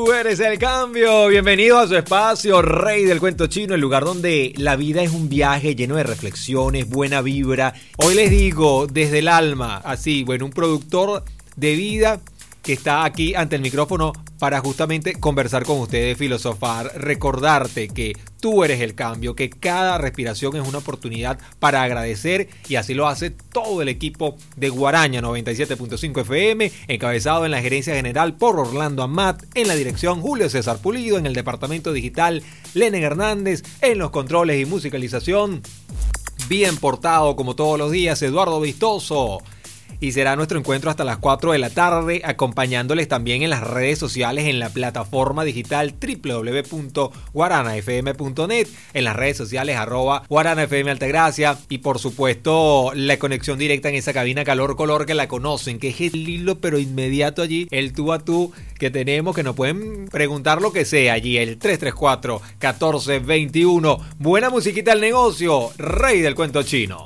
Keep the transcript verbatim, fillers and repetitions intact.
Tú eres el cambio. Bienvenido a su espacio Rey del Cuento Chino, el lugar donde la vida es un viaje lleno de reflexiones, buena vibra. Hoy les digo desde el alma, así, bueno, un productor de vida que está aquí ante el micrófono para justamente conversar con ustedes, filosofar, recordarte que tú eres el cambio, que cada respiración es una oportunidad para agradecer, y así lo hace todo el equipo de Guaraña noventa y siete punto cinco F M, encabezado en la gerencia general por Orlando Amat, en la dirección Julio César Pulido, en el departamento digital Lenen Hernández, en los controles y musicalización, bien portado como todos los días, Eduardo Vistoso. Y será nuestro encuentro hasta las cuatro de la tarde, acompañándoles también en las redes sociales, en la plataforma digital doble u doble u doble u punto guarana f m punto net, en las redes sociales arroba Guarana F M Altagracia, y por supuesto la conexión directa en esa cabina calor color que la conocen, que es el hilo pero inmediato allí, el tú a tú que tenemos, que nos pueden preguntar lo que sea allí, el tres tres cuatro, uno cuatro dos uno. Buena musiquita al negocio, Rey del Cuento Chino.